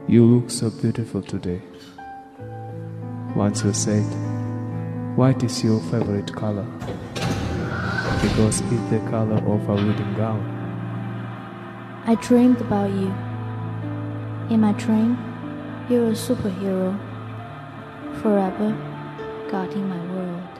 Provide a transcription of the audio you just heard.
You look so beautiful today. Once you said, white is your favorite color, because it's the color of a wedding gown. I dreamed about you. In my dream, you're a superhero, forever guarding my world.